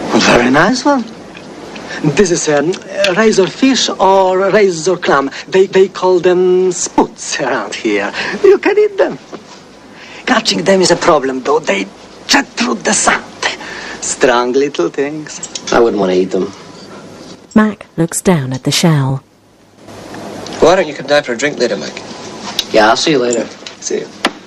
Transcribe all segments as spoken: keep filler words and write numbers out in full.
Very nice one. This is a um, razor fish or razor clam. They, they call them spoots around here. You can eat them. Catching them is a problem, though. They jet through the sand. Strong little things. I wouldn't want to eat them. Mac looks down at the shell. Why don't you come down for a drink later, Mac? Yeah, I'll see you later. See you.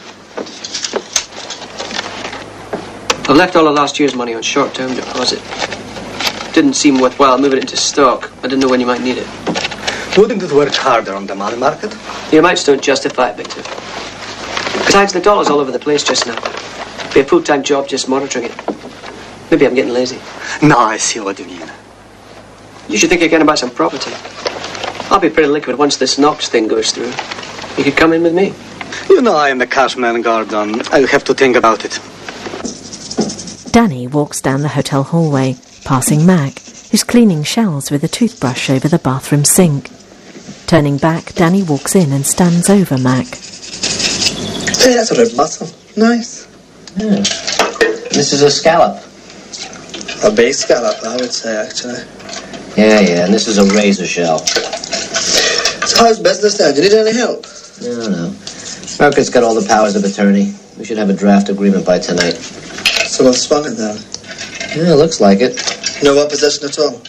I've left all of last year's money on short-term deposit. Didn't seem worthwhile moving it into stock. I didn't know when you might need it. Wouldn't it work harder on the money market? Your amounts don't justify it, Victor. Besides, the dollar's all over the place just now. Be a full-time job just monitoring it. Maybe I'm getting lazy. No, I see what you mean. You should think again about some property. I'll be pretty liquid once this Knox thing goes through. You could come in with me. You know I am a cashman, Gordon. I'll have to think about it. Danny walks down the hotel hallway, passing Mac, who's cleaning shells with a toothbrush over the bathroom sink. Turning back, Danny walks in and stands over Mac. Hey, that's a red mussel. Nice. Yeah. This is a scallop. A bay scallop, I would say, actually. Yeah, yeah, and this is a razor shell. So how's business then? Do you need any help? No, no. Mercury's got all the powers of attorney. We should have a draft agreement by tonight. So I've swung it then? Yeah, looks like it. No opposition at all?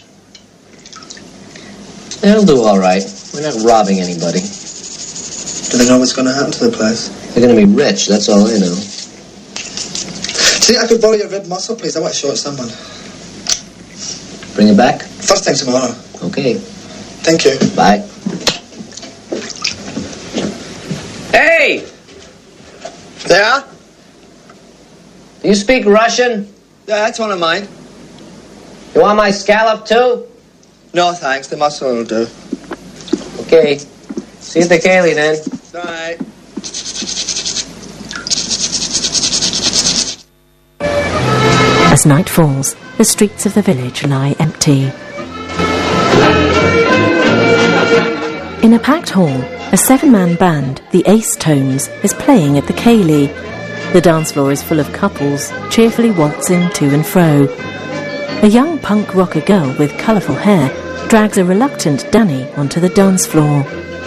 They'll do all right. We're not robbing anybody. Do they know what's going to happen to the place? They're going to be rich, that's all I know. See, I could borrow your rib mussel, please. I want to show it to someone. Bring it back? First thing tomorrow. Okay. Thank you. Bye. Hey! There? Do you speak Russian? Yeah, that's one of mine. You want my scallop too? No, thanks. The mussel will do. Okay. See you at the Cayley then. Bye. As night falls, the streets of the village lie empty. In a packed hall, a seven-man band, the Ace Tones, is playing at the Cayley. The dance floor is full of couples, cheerfully waltzing to and fro. A young punk rocker girl with colourful hair drags a reluctant Danny onto the dance floor.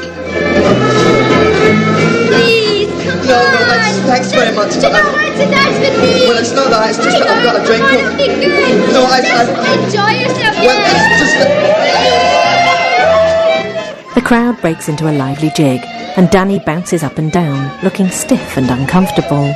Please, come No, no, on! thanks, thanks very much. Do you not want to dance with me? Well, it's not that. It's just that I've got a drink. Come on, be good. No, I- Just I- enjoy yourself. Well, it's just that... The crowd breaks into a lively jig, and Danny bounces up and down, looking stiff and uncomfortable.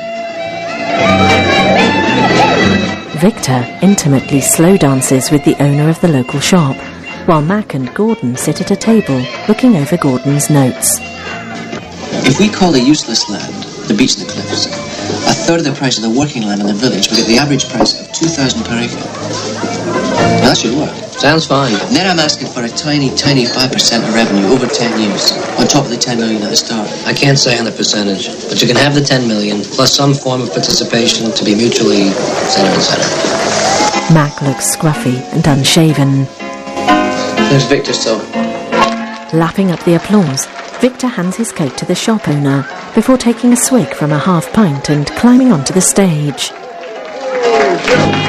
Victor intimately slow dances with the owner of the local shop, while Mac and Gordon sit at a table, looking over Gordon's notes. If we call the useless land the beach and the cliffs, a third of the price of the working land in the village, we get the average price of two thousand per acre. Now that should work. Sounds fine. And then I'm asking for a tiny, tiny five percent of revenue over ten years, on top of the ten million at the start. I can't say on the percentage, but you can have the ten million, plus some form of participation to be mutually center and center. Mac looks scruffy and unshaven. There's Victor still. Lapping up the applause, Victor hands his coat to the shop owner before taking a swig from a half pint and climbing onto the stage.